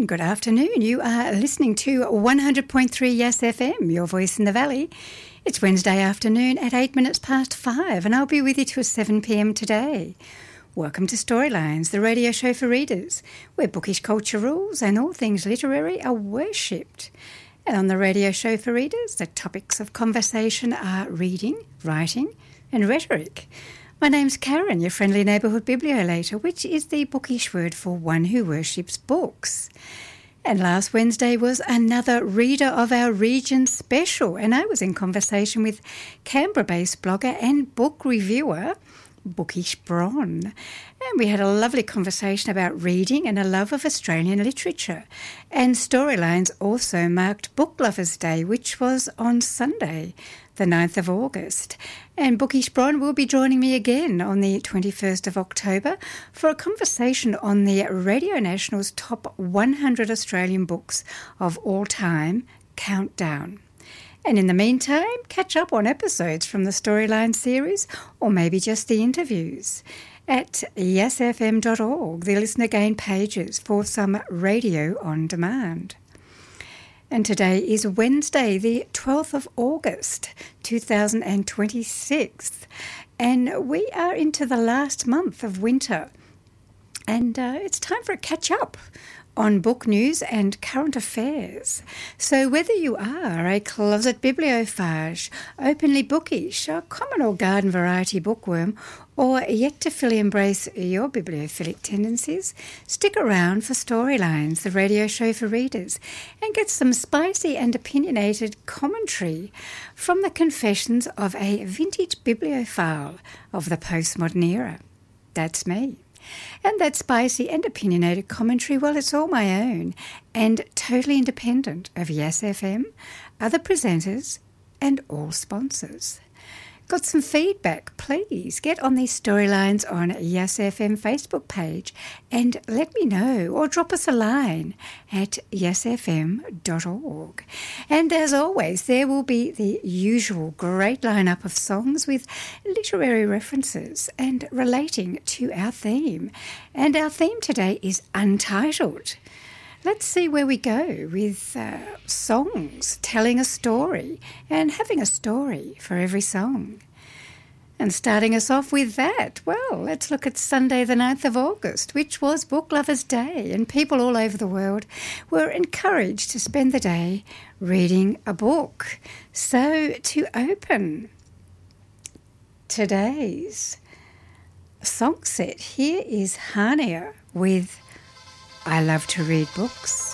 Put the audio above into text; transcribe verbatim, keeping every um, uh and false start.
and good afternoon. You are listening to one hundred point three Yes F M, your voice in the valley. It's Wednesday afternoon at eight minutes past five, and I'll be with you till seven p m today. Welcome to Storylines, the radio show for readers, where bookish culture rules and all things literary are worshipped. And on the radio show for readers, the topics of conversation are reading, writing and rhetoric. My name's Karen, your friendly neighbourhood bibliolator, which is the bookish word for one who worships books. And last Wednesday was another Reader of Our Region special, and I was in conversation with Canberra-based blogger and book reviewer Bookish Bron. And we had a lovely conversation about reading and a love of Australian literature. And Storylines also marked Book Lovers Day, which was on Sunday, the ninth of August. And Bookish Bron will be joining me again on the twenty-first of October for a conversation on the Radio National's top one hundred Australian books of all time countdown. And in the meantime, catch up on episodes from the Storyline series or maybe just the interviews at yes f m dot org, the Listen Again pages for some radio on demand. And today is Wednesday, the twelfth of August, two thousand twenty-six, and we are into the last month of winter. And uh, it's time for a catch-up on book news and current affairs. So whether you are a closet bibliophage, openly bookish, a common or garden variety bookworm, or yet to fully embrace your bibliophilic tendencies, stick around for Storylines, the radio show for readers, and get some spicy and opinionated commentary from the confessions of a vintage bibliophile of the postmodern era. That's me. And that spicy and opinionated commentary, well, it's all my own and totally independent of Yes F M, other presenters and all sponsors. Got some feedback? Please get on these Storylines on Yes F M Facebook page and let me know, or drop us a line at yes f m dot org. And as always, there will be the usual great lineup of songs with literary references and relating to our theme. And our theme today is Untitled. Let's see where we go with uh, songs telling a story and having a story for every song. And starting us off with that, well, let's look at Sunday the ninth of August, which was Book Lovers Day, and people all over the world were encouraged to spend the day reading a book. So to open today's song set, here is Hania with I Love to Read Books.